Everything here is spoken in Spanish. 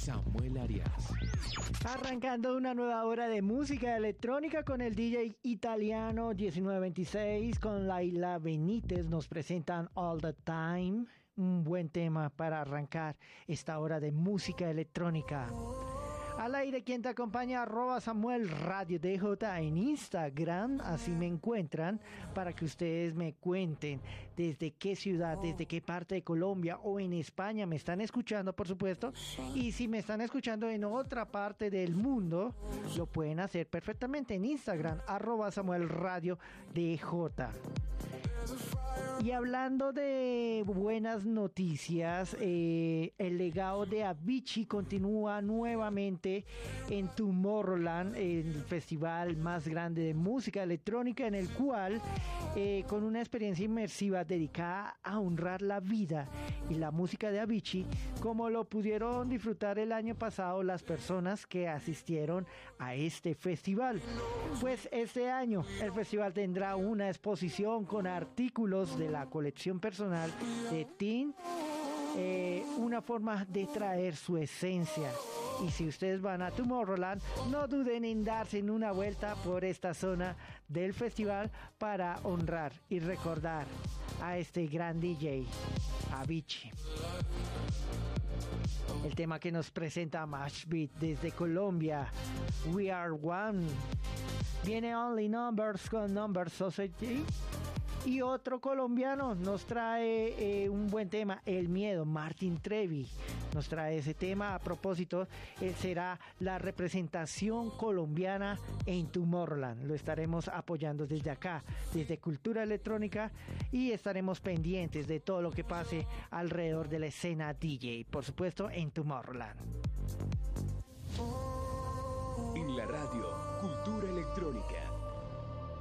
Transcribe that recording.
Samuel Arias. Arrancando una nueva hora de música electrónica con el DJ italiano 1926 con Laila Benítez. Nos presentan All the Time. Un buen tema para arrancar esta hora de música electrónica. Al aire, quien te acompaña, @Samuel Radio DJ en Instagram, así me encuentran, para que ustedes me cuenten desde qué ciudad, desde qué parte de Colombia o en España me están escuchando, por supuesto, y si me están escuchando en otra parte del mundo, lo pueden hacer perfectamente en Instagram, @Samuel Radio DJ. Y hablando de buenas noticias, el legado de Avicii continúa nuevamente en Tomorrowland, el festival más grande de música electrónica, en el cual, con una experiencia inmersiva dedicada a honrar la vida y la música de Avicii, como lo pudieron disfrutar el año pasado las personas que asistieron a este festival. Pues este año el festival tendrá una exposición con artículos de la colección personal de Tim, una forma de traer su esencia. Y si ustedes van a Tomorrowland, no duden en darse en una vuelta por esta zona del festival para honrar y recordar a este gran DJ, Avicii. El tema que nos presenta Mashbeat desde Colombia, We Are One. Viene Only Numbers con Number Society. Y otro colombiano nos trae un buen tema, El Miedo, Martin Trevi. Nos trae ese tema. A propósito, él será la representación colombiana en Tomorrowland. Lo estaremos apoyando desde acá, desde Cultura Electrónica, y estaremos pendientes de todo lo que pase alrededor de la escena DJ, por supuesto, en Tomorrowland. En la radio, Cultura